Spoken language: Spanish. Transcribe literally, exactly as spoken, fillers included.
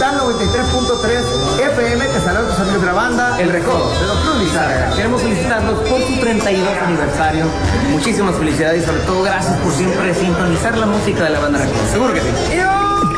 sintonizar noventa y tres punto tres F M. Te saludan tus amigos de la banda El Recodo, de Don Cruz Lizárraga. Queremos felicitarlos por su treinta y dos aniversario. Muchísimas felicidades y sobre todo gracias por siempre sintonizar la música de la banda Recodo. Seguro que sí. ¡Y